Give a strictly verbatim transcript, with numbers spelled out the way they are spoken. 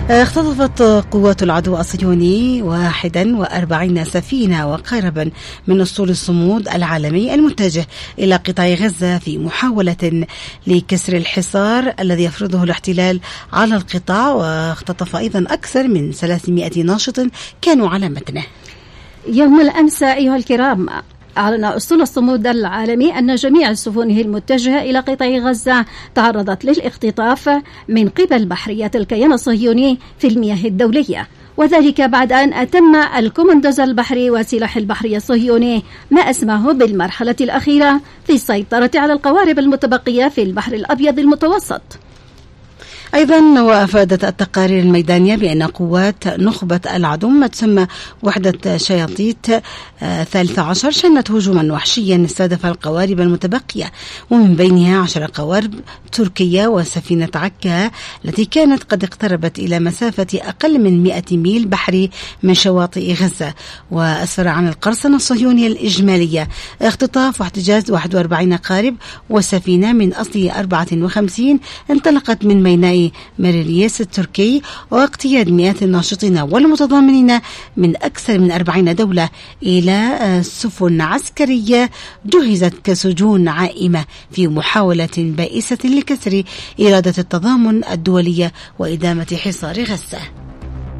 اختطفت قوات العدو الصهيوني واحدا وأربعين سفينة وقاربا من أسطول الصمود العالمي المتجه إلى قطاع غزة في محاولة لكسر الحصار الذي يفرضه الاحتلال على القطاع، واختطف أيضا أكثر من ثلاثمائة ناشط كانوا على متنه. يوم الأمس أيها الكرام، أعلن أسطول الصمود العالمي أن جميع سفنه المتجهة إلى قطاع غزة تعرضت للاختطاف من قبل بحريات الكيان الصهيوني في المياه الدولية، وذلك بعد أن أتم الكومندوز البحري وسلاح البحري الصهيوني ما أسماه بالمرحلة الأخيرة في السيطرة على القوارب المتبقية في البحر الأبيض المتوسط. أيضا وأفادت التقارير الميدانية بأن قوات نخبة العدو ما تسمى وحدة شياطيت ثالث عشر شنت هجوما وحشيا استهدف القوارب المتبقية، ومن بينها عشر قوارب تركية وسفينة عكا التي كانت قد اقتربت إلى مسافة أقل من مئة ميل بحري من شواطئ غزة، وأسفر عن القرصنة الصهيونية الإجمالية اختطاف واحتجاز واحد وأربعين قارب وسفينة من أصل أربعة وخمسين انطلقت من ميناء ميريليس التركي، واقتياد مئات الناشطين والمتضامنين من أكثر من أربعين دولة إلى سفن عسكرية جهزت كسجون عائمة في محاولة بائسة لكسر إرادة التضامن الدولية وإدامة حصار غزة.